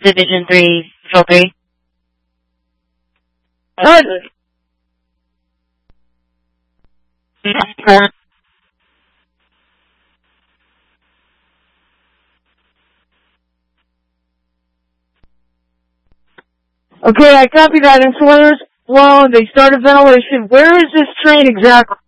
Division 3, Patrol 3. Okay, I copy that. Insulators, well, they started ventilation. Where is this train exactly?